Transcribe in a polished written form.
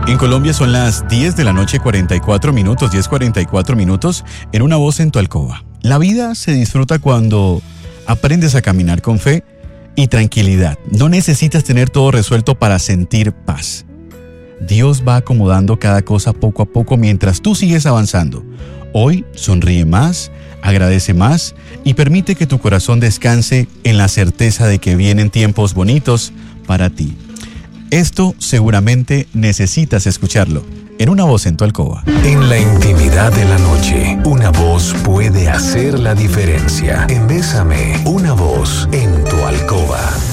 En Colombia son las 10 de la noche 44 minutos, 10:44 minutos, en Una Voz en tu Alcoba. La vida se disfruta cuando aprendes a caminar con fe y tranquilidad. No necesitas tener todo resuelto para sentir paz. Dios va acomodando cada cosa poco a poco mientras tú sigues avanzando. Hoy sonríe más, agradece más y permite que tu corazón descanse en la certeza de que vienen tiempos bonitos para ti. Esto seguramente necesitas escucharlo en Una Voz en tu Alcoba. En la intimidad de la noche, una voz puede hacer la diferencia. En Bésame, una voz en tu alcoba.